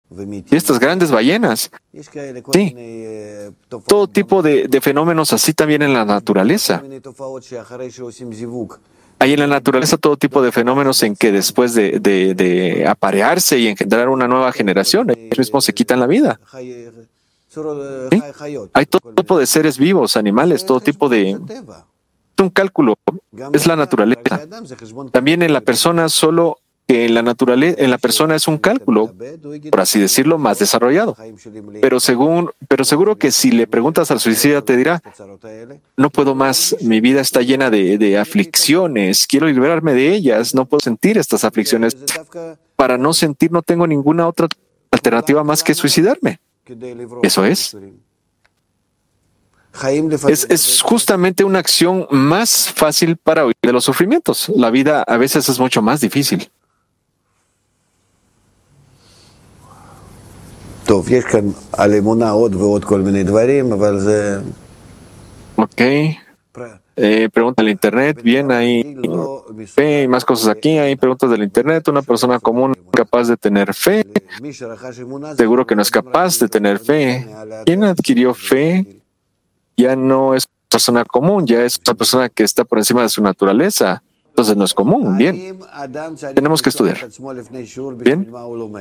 Y estas grandes ballenas, sí, todo tipo de fenómenos así también en la naturaleza. Hay en la naturaleza todo tipo de fenómenos en que después de aparearse y engendrar una nueva generación, ellos mismos se quitan la vida. ¿Sí? Hay todo tipo de seres vivos, animales, todo tipo de... Es un cálculo, es la naturaleza. También en la persona solo que en la persona es un cálculo, por así decirlo, más desarrollado. Pero seguro que si le preguntas al suicida te dirá, no puedo más, mi vida está llena de aflicciones, quiero liberarme de ellas, no puedo sentir estas aflicciones. Para no sentir no tengo ninguna otra alternativa más que suicidarme. Eso es. Es justamente una acción más fácil para huir de los sufrimientos. La vida a veces es mucho más difícil. Ok. Pregunta del internet. Bien, hay fe y más cosas aquí. Hay preguntas del internet. Una persona común capaz de tener fe. Seguro que no es capaz de tener fe. ¿Quién adquirió fe? Ya no es persona común, ya es una persona que está por encima de su naturaleza. Entonces no es común. Bien. Tenemos que estudiar. Bien.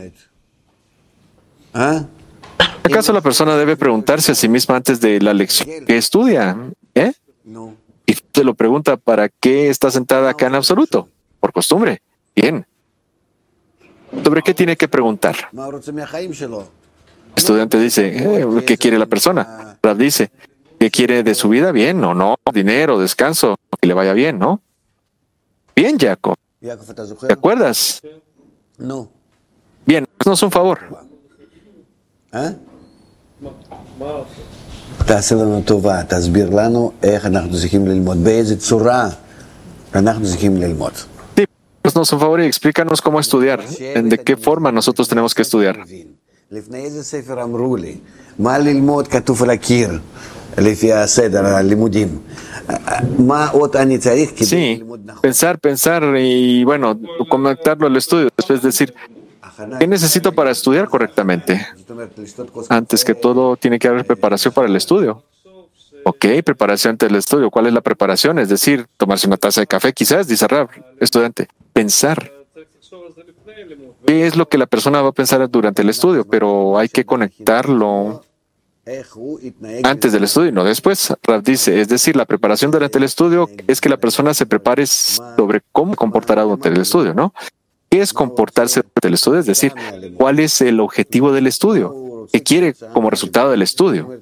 ¿Acaso la persona debe preguntarse a sí misma antes de la lección que estudia? Y te lo pregunta, ¿para qué está sentada acá en absoluto? Por costumbre. Bien. ¿Sobre qué tiene que preguntar? El estudiante dice, ¿qué quiere la persona? Rav dice, ¿qué quiere de su vida? Bien o no, dinero, descanso, que le vaya bien, ¿no? Bien, Jacob. ¿Te acuerdas? No. Bien, haznos un favor. תעשה לנו טובה, תסביר לנו איך אנחנו צריכים ללמוד, באיזה צורה אנחנו צריכים ללמוד. Sí, haznos un favor y explícanos cómo estudiar, de qué forma nosotros tenemos que estudiar. לפני איזה ספר אמרו לי, מה ללמוד כתוב על הקיר, לפי הסדר הלימודים. מה עוד אני צריך כדי ללמוד נכון? Sí, pensar y bueno, conectarlo al estudio, después decir, ¿qué necesito para estudiar correctamente? Antes que todo, tiene que haber preparación para el estudio. Ok, preparación antes del estudio. ¿Cuál es la preparación? Es decir, tomarse una taza de café, quizás, dice Rav, estudiante. Pensar. ¿Qué es lo que la persona va a pensar durante el estudio? Pero hay que conectarlo antes del estudio y no después. Rav dice, es decir, la preparación durante el estudio es que la persona se prepare sobre cómo comportará durante el estudio, ¿no? ¿Qué es comportarse durante el estudio? Es decir, ¿cuál es el objetivo del estudio? ¿Qué quiere como resultado del estudio?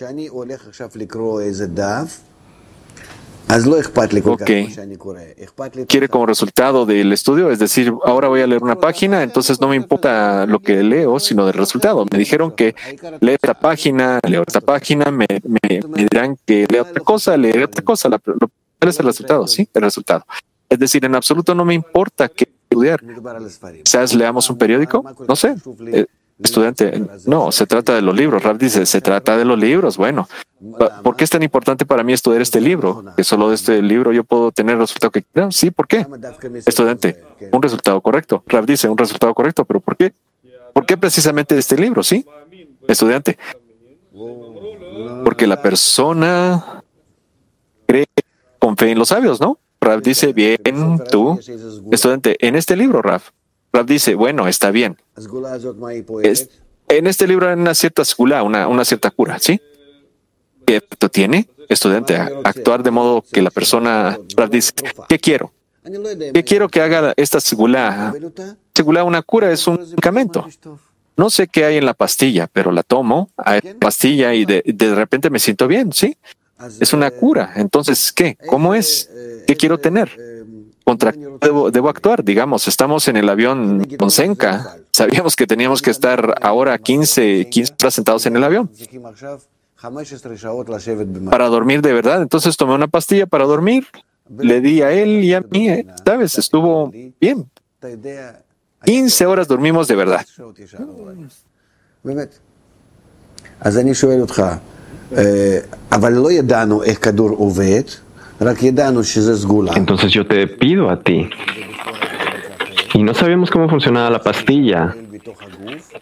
Ok. ¿Quiere como resultado del estudio? Es decir, ahora voy a leer una página, entonces no me importa lo que leo, sino del resultado. Me dijeron que leo esta página, me dirán que leo otra cosa, leeré otra cosa. ¿Cuál es el resultado? Sí, el resultado. Es decir, en absoluto no me importa qué estudiar. Quizás leamos un periódico, no sé. Estudiante, no, se trata de los libros. Rav dice, se trata de los libros. Bueno, ¿por qué es tan importante para mí estudiar este libro? Que solo de este libro yo puedo tener el resultado que quiero. Sí, ¿por qué? Estudiante, un resultado correcto. Rav dice, un resultado correcto, pero ¿por qué? ¿Por qué precisamente de este libro? Sí, estudiante. Porque la persona cree con fe en los sabios, ¿no? Rav dice, bien, tú, estudiante, en este libro, Rav dice, bueno, está bien. En este libro hay una cierta segula, una cierta cura, ¿sí? ¿Qué efecto tiene? Estudiante, actuar de modo que la persona, Rav dice, ¿qué quiero? ¿Qué quiero que haga esta segula? Segula, una cura, es un medicamento. No sé qué hay en la pastilla, pero la tomo, hay pastilla y de repente me siento bien, ¿sí? Es una cura. Entonces, ¿qué? ¿Cómo es? ¿Qué quiero tener? ¿Contra qué debo actuar? Digamos, estamos en el avión con Senka. Sabíamos que teníamos que estar ahora 15 horas sentados en el avión para dormir de verdad. Entonces tomé una pastilla para dormir. Le di a él y a mí, ¿sabes? Estuvo bien. 15 horas dormimos de verdad. Entonces yo te pido a ti. Y no sabíamos cómo funcionaba la pastilla.